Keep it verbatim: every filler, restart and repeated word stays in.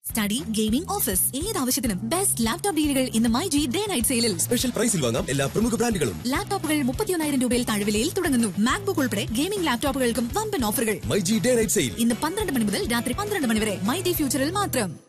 Study, gaming, office ഏത് ആവശ്യത്തിനും best laptop ഡീലുകൾ ഇന്ന് മൈജി ഡേ നൈറ്റ് സെയിലിൽ. സ്പെഷ്യൽ പ്രൈസിൽ വാങ്ങാം എല്ലാ പ്രമുഖ ബ്രാൻഡുകളും. ലാപ്ടോപ്പുകൾ മുപ്പത്തിയൊന്നായിരം രൂപയിൽ താഴ്വിലയിൽ തുടങ്ങുന്നു. മാക്ബുക്ക് ഉൾപ്പെടെ ഗെയിമിംഗ് ലാപ്ടോപ്പുകൾക്കും വമ്പൻ ഓഫറുകൾ. മൈജി ഡേ നൈറ്റ് സെയിൽ ഇന്ന് പന്ത്രണ്ട് മണി മുതൽ രാത്രി പന്ത്രണ്ട് മണി വരെ മൈജി ഫ്യൂച്ചറിൽ മാത്രം.